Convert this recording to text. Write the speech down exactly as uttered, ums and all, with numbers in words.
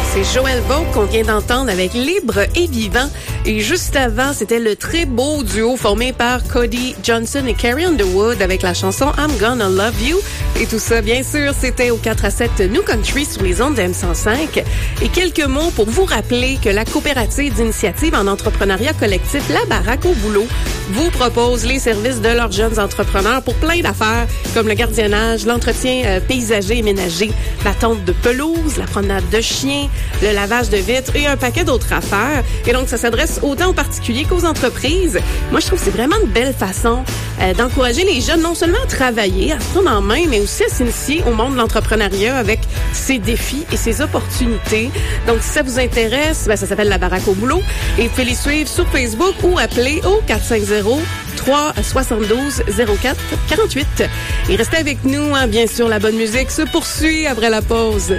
C'est Joël Vaud qu'on vient d'entendre avec Libre et Vivant. Et juste avant, c'était le très beau duo formé par Cody Johnson et Carrie Underwood avec la chanson I'm Gonna Love You. Et tout ça, bien sûr, c'était au quatre à sept New Country sur les ondes de M cent cinq. Et quelques mots pour vous rappeler que la coopérative d'initiative en entrepreneuriat collectif La Baraque au Boulot vous propose les services de leurs jeunes entrepreneurs pour plein d'affaires comme le gardiennage, l'entretien euh, paysager et ménager, la tonte de pelouse, la promenade de chiens, le lavage de vitres et un paquet d'autres affaires. Et donc, ça s'adresse autant aux particuliers qu'aux entreprises. Moi, je trouve que c'est vraiment une belle façon euh, d'encourager les jeunes non seulement à travailler, à se prendre en main, mais aussi à s'initier au monde de l'entrepreneuriat avec ses défis et ses opportunités. Donc, si ça vous intéresse, ben, ça s'appelle La Baraque au Boulot. Et vous pouvez les suivre sur Facebook ou appeler au quatre cinq zéro, trois soixante-douze, zéro quatre quarante-huit. Et restez avec nous, hein, bien sûr, la bonne musique se poursuit après la pause.